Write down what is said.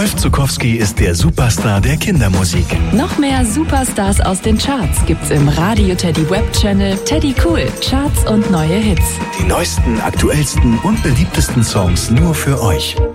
Rolf Zuckowski ist der Superstar der Kindermusik. Noch mehr Superstars aus den Charts gibt's im Radio Teddy Web-Channel Teddy Cool. Charts und neue Hits. Die neuesten, aktuellsten und beliebtesten Songs nur für euch.